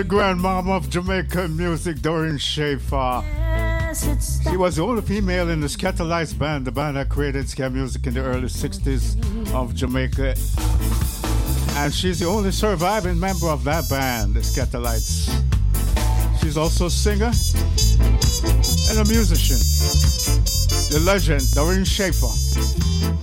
The grandmama of Jamaican music, Doreen Schaefer. She was the only female in the Skatalites band, the band that created ska music in the early 60s of Jamaica. And she's the only surviving member of that band, the Skatalites. She's also a singer and a musician. The legend, Doreen Schaefer.